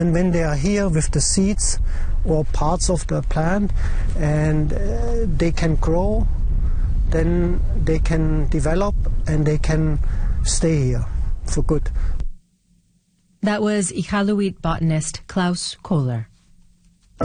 And when they are here with the seeds or parts of the plant and they can grow, then they can develop and they can stay here for good. That was Iqaluit botanist Klaus Kohler.